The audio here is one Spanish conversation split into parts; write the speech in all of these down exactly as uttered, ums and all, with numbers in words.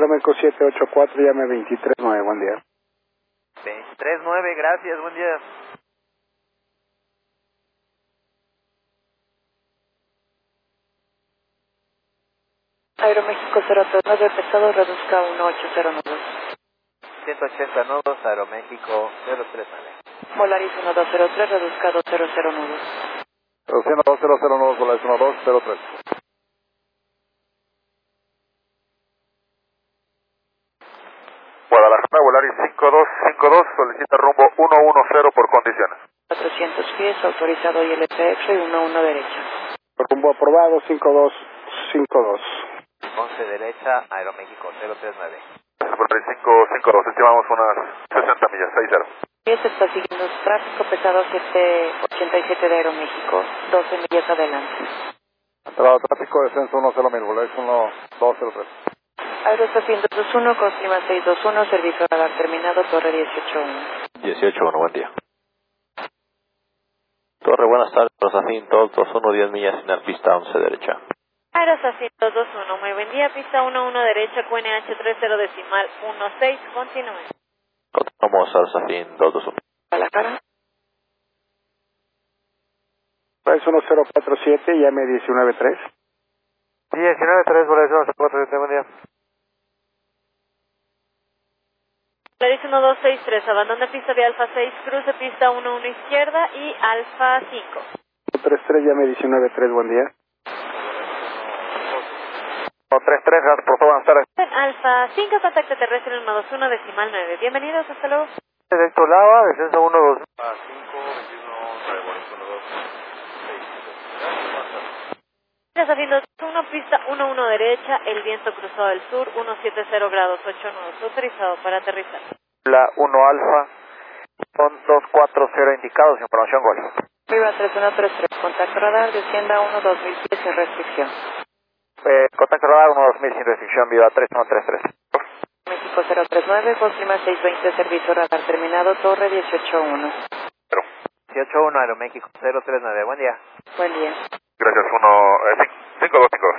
Aeroméxico siete ocho cuatro, llame veintitrés nueve, buen día. veintitrés nueve, gracias, buen día. Aeroméxico cero tres nueve, pesado, reduzca uno ocho cero nueve. ciento ochenta nudos, Aeroméxico cero tres nueve. Volaris uno dos cero tres, reduzca dos cero cero nueve. Reduciendo dos cero cero nueve, Volaris uno dos cero tres. Guadalajara, Volaris cinco dos cinco dos, solicita rumbo uno uno cero por condiciones. cuatrocientos pies, autorizado I L P X y uno uno derecha. Rumbo aprobado, cinco dos cinco dos. once derecha, Aeroméxico cero tres nueve. Volaris cinco cinco dos, estimamos unas sesenta millas, seis cero. diez está siguiendo tráfico pesado siete ochenta y siete de Aeroméxico, doce millas adelante. Entrada tráfico, descenso uno cero mil, Volaris uno dos cero tres. Aerosafin dos dos uno, Costima seis dos uno, servicio radar terminado, torre dieciocho uno. dieciocho uno, buen día. Torre, buenas tardes, Aerosafin dos dos uno, diez millas en la pista once derecha. Aerosafin dos dos uno, muy buen día, pista uno uno derecha, Q N H tres cero decimal uno seis, continúe. Continuamos, Aerosafin dos dos uno. Guadalajara. Volaris uno cero cuatro siete, llame diecinueve tres. diecinueve tres, Volaris uno cero cuatro siete, buen día. Volaris uno dos seis tres, abandona pista de Alfa seis, cruce pista uno uno izquierda y Alfa cinco. tres tres, llame diecinueve tres, buen día. tres tres, por favor, buenas tardes. Alfa cinco, contacto terrestre uno dos uno decimal nueve. Bienvenidos, hasta luego. Directo Lava, descenso uno dos. Aerosafin dos dos uno, pista uno uno derecha, el viento cruzado del sur, ciento setenta grados ocho nudos, autorizado para aterrizar. La uno Alfa, son dos cuatro cero indicados, información Golf. Viva tres uno tres tres, contacto radar, descienda uno dos mil pies sin restricción. Eh, contacto radar uno dos mil sin restricción, viva tres uno tres tres. México cero tres nueve, Costima seis veinte, servicio radar terminado, torre dieciocho uno. dieciocho uno, Aeroméxico cero tres nueve, buen día. Buen día. Gracias, uno cinco dos cinco dos.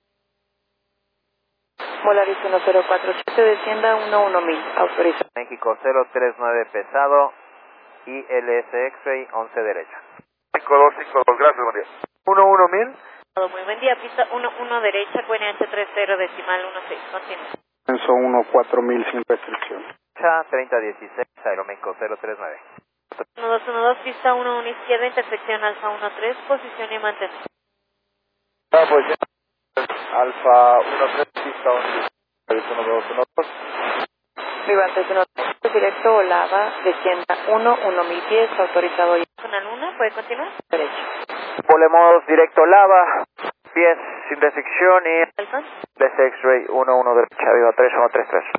Volaris uno cero cuatro siete, descienda uno uno mil, autorizado. México cero tres nueve pesado, I L S X-Ray once derecha. cinco dos cinco dos, gracias, buen día. uno uno mil. Muy buen día, pista uno uno derecha, Q N H tres cero decimal uno seis, continúe. Descenso uno cuatro mil sin restricción. treinta dieciséis, Aeroméxico cero tres nueve. uno dos uno dos, pista uno uno izquierda, intersección Alfa uno tres, posición y mantén. Ah, pues ya. Alfa uno tres, pista uno dos uno dos. Viva tres uno tres, directo Olava, descienda uno uno mil pies, autorizado I Zona uno, ¿puede continuar? derecha. Volemos directo Lava, pies sin restricción y Alfa. L S X-Ray uno uno derecha, viva tres uno tres tres.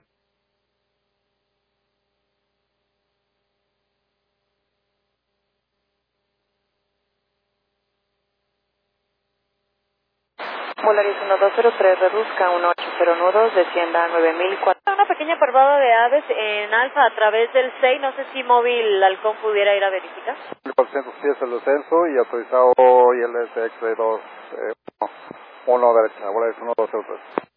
Volaris uno dos cero tres, reduzca uno ocho cero nudos, descienda a nueve mil cuatro. Una pequeña parvada de aves en Alfa a través del seis, no sé si móvil halcón pudiera ir a verificar. cuatrocientos pies el descenso y autorizado I L S X dos uno derecha, Volaris uno dos cero tres.